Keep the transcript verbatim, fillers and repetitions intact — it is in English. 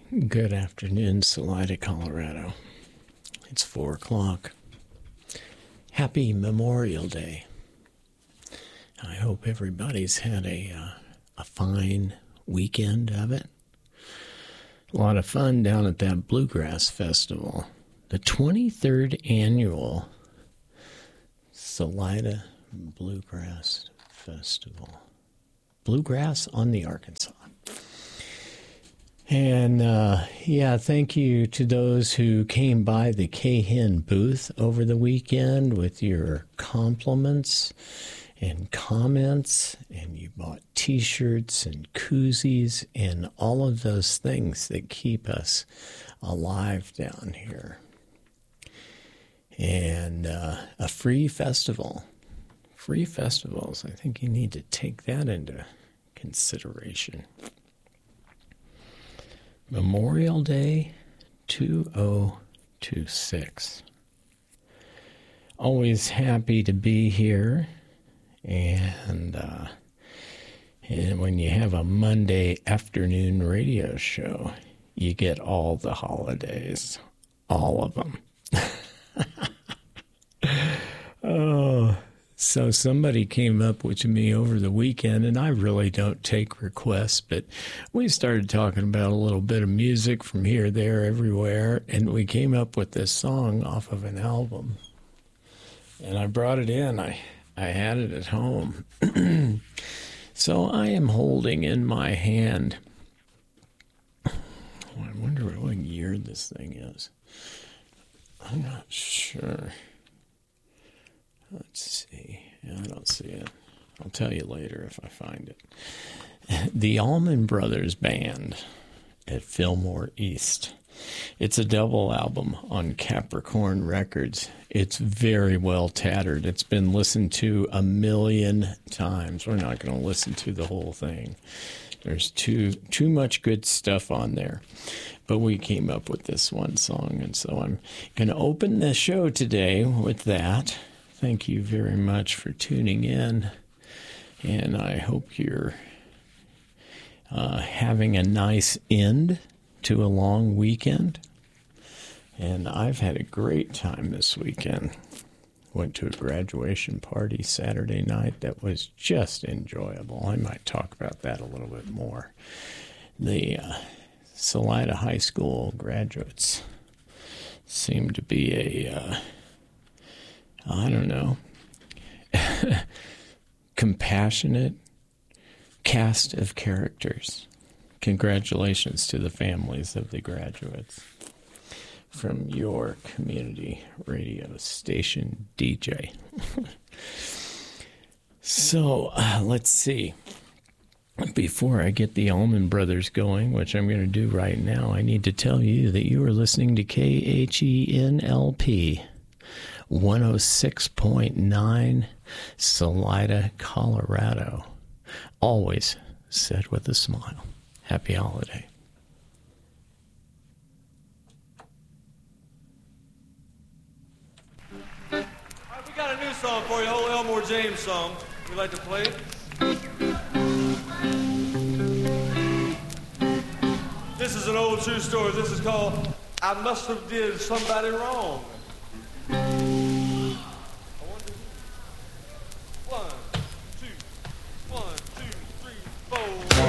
Good afternoon, Salida, Colorado. It's four o'clock. Happy Memorial Day. I hope everybody's had a uh, a fine weekend of it. A lot of fun down at that Bluegrass Festival. The twenty-third annual Salida Bluegrass Festival. Bluegrass on the Arkansas. And, uh, yeah, thank you to those who came by the K-Hen booth over the weekend with your compliments and comments, and you bought T-shirts and koozies and all of those things that keep us alive down here. And uh, a free festival. Free festivals, I think you need to take that into consideration. Memorial Day two thousand twenty-six. Always happy to be here. And, uh, and when you have a Monday afternoon radio show, you get all the holidays. All of them. Oh, so somebody came up with me over the weekend, and I really don't take requests, but we started talking about a little bit of music from here, there, everywhere, and we came up with this song off of an album. And I brought it in. I, I had it at home. So I am holding in my hand. Oh, I wonder what year this thing is. I'm not sure. Let's see. I don't see it. I'll tell you later if I find it. The Allman Brothers Band at Fillmore East. It's a double album on Capricorn Records. It's very well tattered. It's been listened to a million times. We're not going to listen to the whole thing. There's too too much good stuff on there. But we came up with this one song, and so I'm going to open the show today with that. Thank you very much for tuning in, and I hope you're uh, having a nice end to a long weekend. And I've had a great time this weekend. Went to a graduation party Saturday night that was just enjoyable. I might talk about that a little bit more. The uh, Salida High School graduates seem to be a, uh, I don't know, compassionate cast of characters. Congratulations to the families of the graduates from your community radio station D J. So, uh, let's see. Before I get the Allman Brothers going, which I'm going to do right now, I need to tell you that you are listening to K H E N L P one oh six point nine Salida, Colorado. Always said with a smile. Happy holiday. All right, we got a new song for you, old Elmore James song. We'd like to play it. This is an old true story. This is called I Must Have Did Somebody Wrong.